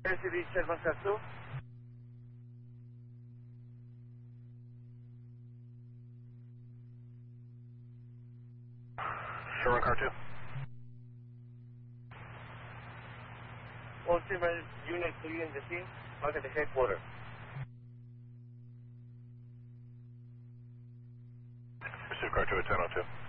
SCV Sherman Car 2. Sherman Car 2. Ultimate Unit 3 in the scene. Back at the headquarters. Pursuit Car 2 at 10:02.